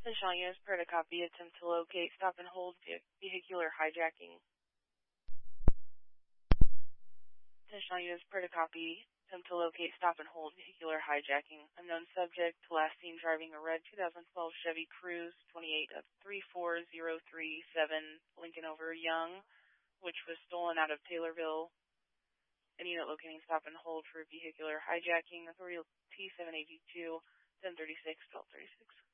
Shawn Units per to copy. Attempt to locate. Stop and hold. Vehicular hijacking. Shawn Units per to copy. Attempt to locate. Stop and hold. Vehicular hijacking. Unknown subject. Last seen driving a red 2012 Chevy Cruze 28 of 34037 Lincoln over Young, which was stolen out of Taylorville. Any unit locating. Stop and hold for vehicular hijacking. Authority T782 1036 1236.